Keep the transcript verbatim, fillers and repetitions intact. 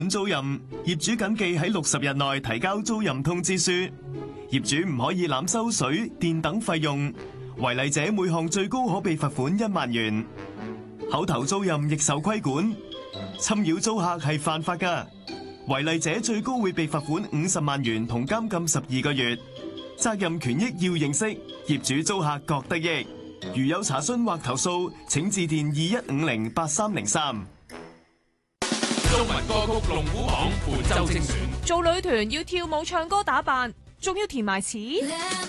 租賃，業主謹記喺六十日內提交租賃通知書。業主唔可以濫收水電等費用，違例者每項最高可被罰款一萬元。口頭租賃亦受規管，侵擾租客係犯法㗎，違例者最高會被罰款五十萬元同監禁十二個月。責任權益要認識，業主租客各得益。如有查詢或投訴，請致電二一五零八三零三。 中文歌曲龍虎榜本周精選， 做女團要跳舞、唱歌、打扮，仲要填埋詞。